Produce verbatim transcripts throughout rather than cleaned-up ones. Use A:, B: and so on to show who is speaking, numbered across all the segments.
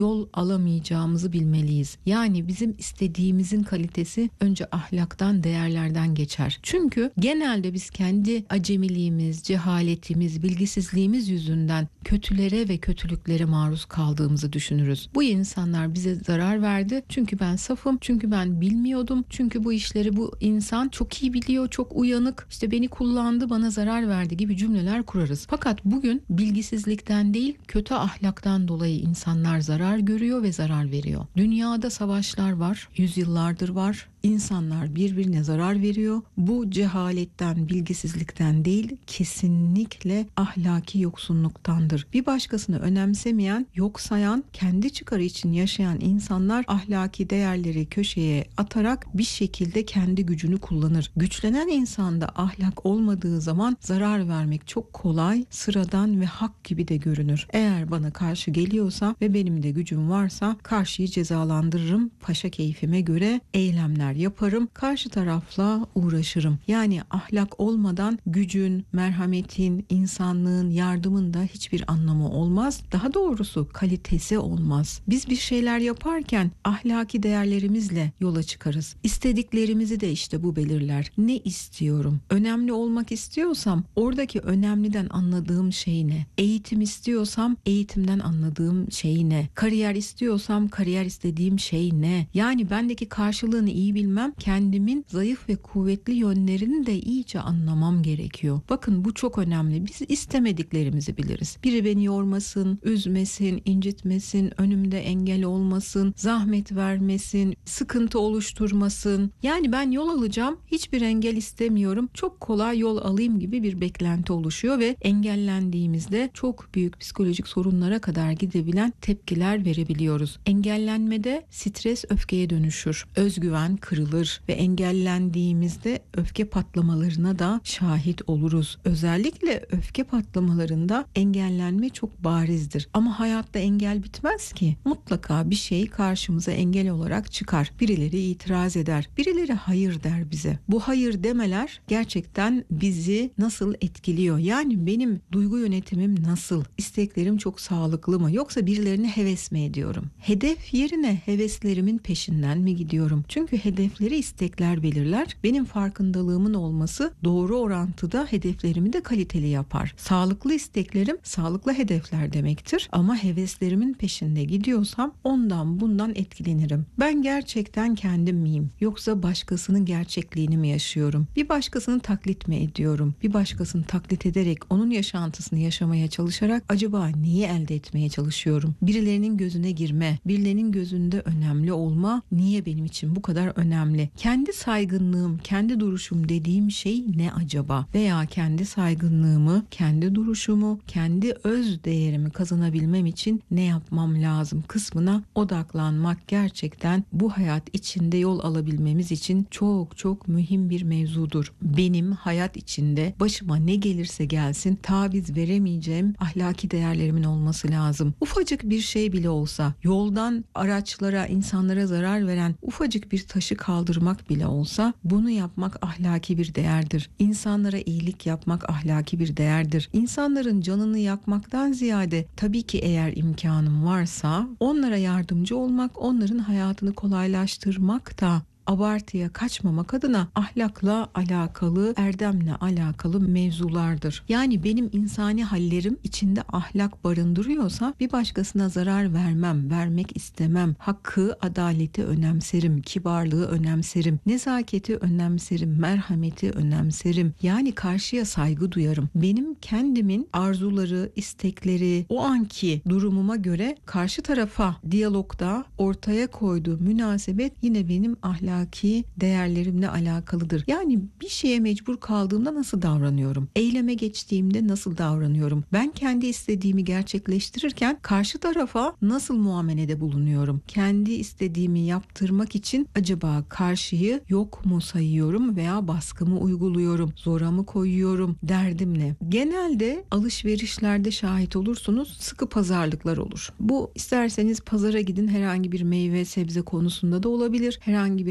A: yol alamayacağımızı bilmeliyiz. Yani bizim istediğimizin kalitesi önce ahlaktan, değerlerden geçer. Çünkü genelde biz kendi acemiliğimiz, cehaletimiz, bilgisizliğimiz yüzünden kötülere ve kötülüklere maruz kaldığımızı düşünürüz. Bu insanlar bize zarar verdi çünkü ben safım, çünkü ben bilmiyordum, çünkü bu işleri bu insan çok iyi biliyor, çok uyanık, işte beni kullandı, bana zarar verdi gibi cümleler kurarız. Fakat bugün bilgisizlikten değil, kötü ahlaktan dolayı insanlar zarar görüyor ve zarar veriyor. Dünyada savaşlar var, yüzyıllardır var. İnsanlar birbirine zarar veriyor. Bu cehaletten, bilgisizlikten değil, kesinlikle ahlaki yoksunluktandır. Bir başkasını önemsemeyen, yok sayan, kendi çıkarı için yaşayan insanlar ahlaki değerleri köşeye atarak bir şekilde kendi gücünü kullanır. Güçlenen insanda ahlak olmadığı zaman zarar vermek çok kolay, sıradan ve hak gibi de görünür. Eğer bana karşı geliyorsa ve benim de gücüm varsa karşıyı cezalandırırım, paşa keyfime göre eylemler yaparım, karşı tarafla uğraşırım. Yani ahlak olmadan gücün, merhametin, insanlığın, yardımın da hiçbir anlamı olmaz. Daha doğrusu kalitesi olmaz. Biz bir şeyler yaparken ahlaki değerlerimizle yola çıkarız. İstediklerimizi de işte bu belirler. Ne istiyorum? Önemli olmak istiyorsam oradaki önemliden anladığım şey ne? Eğitim istiyorsam eğitimden anladığım şey ne? Kariyer istiyorsam kariyer istediğim şey ne? Yani bendeki karşılığını iyi bilmem, kendimin zayıf ve kuvvetli yönlerini de iyice anlamam gerekiyor. Bakın bu çok önemli. Biz istemediklerimizi biliriz. Biri beni yormasın, üzmesin, incitmesin, önümde engel olmasın, zahmet vermesin, sıkıntı oluşturmasın. Yani ben yol alacağım, hiçbir engel istemiyorum, çok kolay yol alayım gibi bir beklenti oluşuyor ve engellendiğimizde çok büyük psikolojik sorunlara kadar gidebilen tepkiler verebiliyoruz. Engellenmede stres öfkeye dönüşür. Özgüven kırılır ve engellendiğimizde öfke patlamalarına da şahit oluruz. Özellikle öfke patlamalarında engellenme çok barizdir. Ama hayatta engel bitmez ki. Mutlaka bir şey karşımıza engel olarak çıkar. Birileri itiraz eder. Birileri hayır der bize. Bu hayır demeler gerçekten bizi nasıl etkiliyor? Yani benim duygu yönetimim nasıl? İsteklerim çok sağlıklı mı? Yoksa birilerine heves mi ediyorum? Hedef yerine heveslerimin peşinden mi gidiyorum? Çünkü hedefleri istekler belirler. Benim farkındalığımın olması doğru orantıda hedeflerimi de kaliteli yapar. Sağlıklı isteklerim sağlıklı hedefler demektir. Ama heveslerimin peşinde gidiyorsam ondan bundan etkilenirim. Ben gerçekten kendim miyim? Yoksa başkasının gerçekliğini mi yaşıyorum? Bir başkasını taklit mi ediyorum? Bir başkasını taklit ederek onun yaşantısını yaşamaya çalışarak acaba neyi elde etmeye çalışıyorum? Birilerinin gözüne girme, birilerinin gözünde önemli olma niye benim için bu kadar önemli? Kendi saygınlığım, kendi duruşum dediğim şey ne acaba? Veya kendi saygınlığımı, kendi duruşumu, kendi öz değerimi kazanabilmem için ne yapmam lazım kısmına odaklanmak gerçekten bu hayat içinde yol alabilmemiz için çok çok mühim bir mevzudur. Benim hayat içinde başıma ne gelirse gelsin taviz veremeyeceğim ahlaki değerlerimin olması lazım. Ufacık bir şey bile olsa, yoldan araçlara, insanlara zarar veren ufacık bir taşı kaldırmak bile olsa bunu yapmak ahlaki bir değerdir. İnsanlara iyilik yapmak ahlaki bir değerdir. İnsanların canını yakmaktan ziyade tabii ki eğer imkanım varsa onlara yardımcı olmak, onların hayatını kolaylaştırmak da abartıya kaçmamak adına ahlakla alakalı, erdemle alakalı mevzulardır. Yani benim insani hallerim içinde ahlak barındırıyorsa bir başkasına zarar vermem, vermek istemem. Hakkı, adaleti önemserim, kibarlığı önemserim, nezaketi önemserim, merhameti önemserim. Yani karşıya saygı duyarım. Benim kendimin arzuları, istekleri, o anki durumuma göre karşı tarafa diyalogda ortaya koyduğu münasebet yine benim ahlak ahlaki değerlerimle alakalıdır. Yani bir şeye mecbur kaldığımda nasıl davranıyorum? Eyleme geçtiğimde nasıl davranıyorum? Ben kendi istediğimi gerçekleştirirken karşı tarafa nasıl muamelede bulunuyorum? Kendi istediğimi yaptırmak için acaba karşıyı yok mu sayıyorum veya baskımı uyguluyorum? Zora mı koyuyorum? Derdim ne? Genelde alışverişlerde şahit olursunuz, sıkı pazarlıklar olur. Bu isterseniz pazara gidin, herhangi bir meyve sebze konusunda da olabilir. Herhangi bir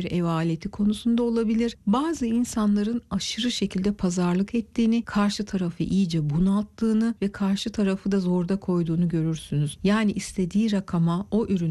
A: ev aleti konusunda olabilir. Bazı insanların aşırı şekilde pazarlık ettiğini, karşı tarafı iyice bunalttığını ve karşı tarafı da zorda koyduğunu görürsünüz. Yani istediği rakama o ürün